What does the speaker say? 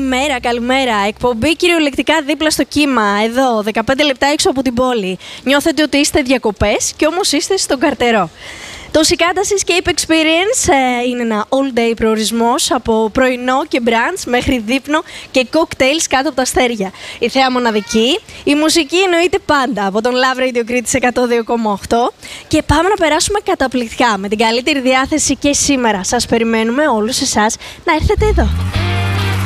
Καλημέρα, καλημέρα. Εκπομπή κυριολεκτικά δίπλα στο κύμα. Εδώ, 15 λεπτά έξω από την πόλη. Νιώθετε ότι είστε διακοπές και όμως είστε στον Καρτερό. Το Cicada Seascape Experience είναι ένα all-day προορισμός από πρωινό και brunch μέχρι δείπνο και cocktails κάτω από τα αστέρια. Η θέα μοναδική, η μουσική εννοείται πάντα από τον Love Radio Κρήτης 102,8 και πάμε να περάσουμε καταπληκτικά με την καλύτερη διάθεση και σήμερα. Σας περιμένουμε όλους εσάς να έρθετε εδώ.